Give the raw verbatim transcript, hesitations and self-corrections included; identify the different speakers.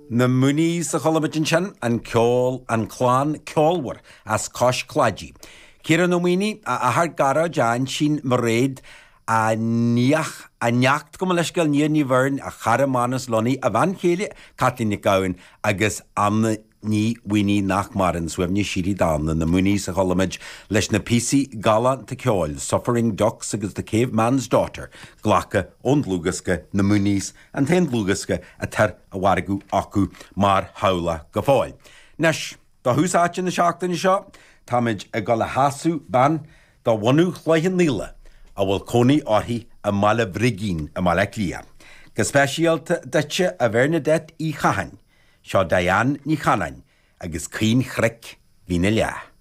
Speaker 1: Na muní sa cholamidin sin an ceol an chlán ceolhar as cos cladí. Círan nó muoine a athar garage an sin mar réad a níach a neacht go leis gael níor ní bhern a chara manas loni a bhain chéile catlín na gain agus amna ní winní nach marin swefni shiri dána na muní sa cholamid leis na P C gala ta ceol Suffering Ducks agus the Caveman's Daughter glacha on lúgaska na munís an ten lúgaska a tar a wargu acu mar haula go fáil. Nes, da húsáin na seachtain seo, táid a gala hasú ban da wanú chláithin líla a bhfuil cónaí orthaí a mala brigín a mala clia. Go speisialta dute a Bernadette í chahain, seo Diane ní chanain agus cín chric hí na leah.